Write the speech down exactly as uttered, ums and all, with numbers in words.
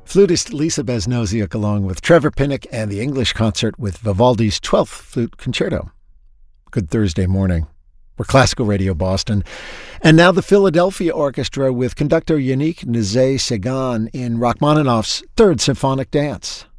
Flutist Lisa Besnosiuk along with Trevor Pinnock and the English Concert with Vivaldi's twelfth Flute Concerto. Good Thursday morning. We're Classical Radio Boston. And now the Philadelphia Orchestra with conductor Yannick Nézet-Séguin in Rachmaninoff's Third Symphonic Dance.